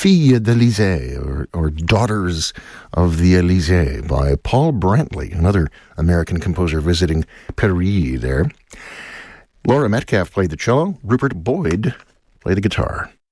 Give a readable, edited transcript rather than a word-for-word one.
Filles d'Elysée, or Daughters of the Elysée, by Paul Brantley, another American composer visiting Paris there. Laura Metcalf played the cello. Rupert Boyd played the guitar.